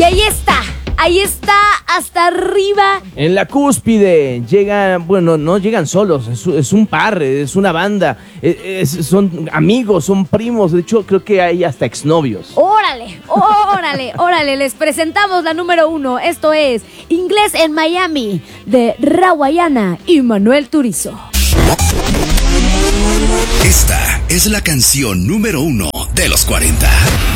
ahí está, hasta arriba. En la cúspide llegan, bueno, no llegan solos, es un par, es una banda, son amigos, son primos, de hecho creo que hay hasta exnovios. Órale, les presentamos la número 1, esto es Inglés en Miami, de Rawayana y Manuel Turizo. Esta es la canción número 1 de los 40.